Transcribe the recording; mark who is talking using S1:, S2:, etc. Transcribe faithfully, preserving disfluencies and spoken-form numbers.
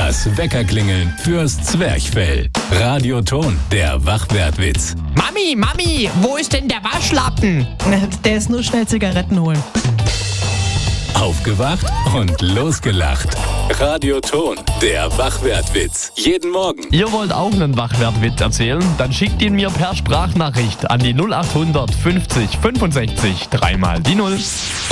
S1: Das Weckerklingeln fürs Zwerchfell. Radioton, der Wachwertwitz.
S2: Mami, Mami, wo ist denn der Waschlappen?
S3: Der ist nur schnell Zigaretten holen.
S1: Aufgewacht und losgelacht. Radioton, der Wachwertwitz. Jeden Morgen.
S4: Ihr wollt auch einen Wachwertwitz erzählen? Dann schickt ihn mir per Sprachnachricht an die null acht hundert fünfzig fünfundsechzig dreimal die null.